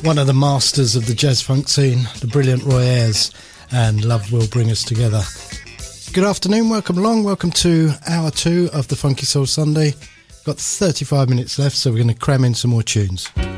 One of the masters of the jazz funk scene, the brilliant Roy Ayers, and Love Will Bring Us Together. Good afternoon, welcome along, welcome to hour 2 of the Funky Soul Sunday. Got 35 minutes left, so we're going to cram in some more tunes.